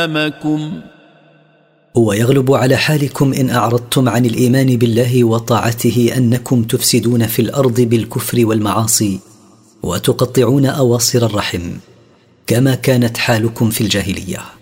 أمكم. ويغلب على حالكم إن أعرضتم عن الإيمان بالله وطاعته أنكم تفسدون في الأرض بالكفر والمعاصي وتقطعون أواصر الرحم كما كانت حالكم في الجاهلية.